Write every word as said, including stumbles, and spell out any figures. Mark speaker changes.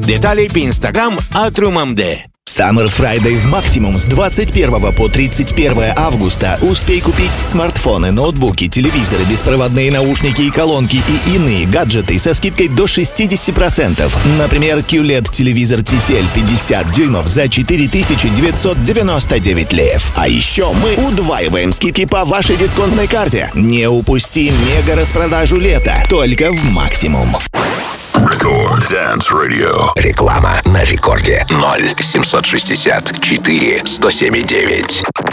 Speaker 1: Детали по Instagram atrumamd.
Speaker 2: Summer Friday в Максимум с двадцать первого по тридцать первое августа. Успей купить смартфоны, ноутбуки, телевизоры, беспроводные наушники и колонки и иные гаджеты со скидкой до шестьдесят процентов. Например, кью лед телевизор ти си эл пятьдесят дюймов за четыре тысячи девятьсот девяносто девять леев. А еще мы удваиваем скидки по вашей дисконтной карте. Не упусти мега распродажу лета только в Максимум.
Speaker 3: Рекорд Dance Radio.
Speaker 4: Реклама на рекорде. Ноль семьсот шестьдесят четыре сто семь девять.